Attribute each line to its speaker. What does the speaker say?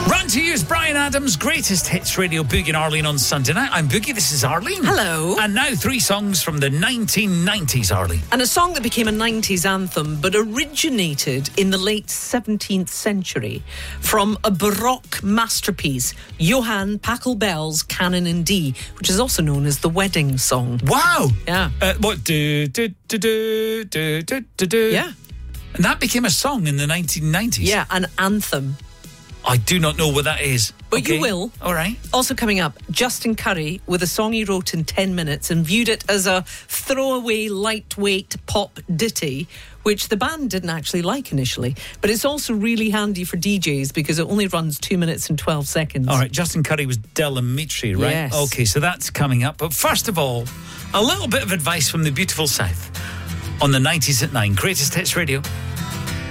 Speaker 1: Run to use Bryan Adams' Greatest Hits Radio Boogie and Arlene on Sunday night. I'm Boogie, this is Arlene.
Speaker 2: Hello.
Speaker 1: And now 3 songs from the 1990s, Arlene.
Speaker 2: And a song that became a 90s anthem, but originated in the late 17th century from a Baroque masterpiece, Johann Pachelbel's Canon in D, which is also known as the wedding song.
Speaker 1: Wow.
Speaker 2: Yeah.
Speaker 1: What? Do.
Speaker 2: Yeah.
Speaker 1: And that became a song in the 1990s?
Speaker 2: Yeah, an anthem.
Speaker 1: I do not know what that is.
Speaker 2: But
Speaker 1: okay.
Speaker 2: you will.
Speaker 1: All right.
Speaker 2: Also coming up, Justin Curry with a song he wrote in 10 minutes and viewed it as a throwaway, lightweight pop ditty, which the band didn't actually like initially. But it's also really handy for DJs because it only runs 2 minutes and 12 seconds.
Speaker 1: All right, Justin Curry was Del Amitri, right?
Speaker 2: Yes.
Speaker 1: Okay, so that's coming up. But first of all, a little bit of advice from the beautiful South on the 90s at 9. Greatest Hits Radio.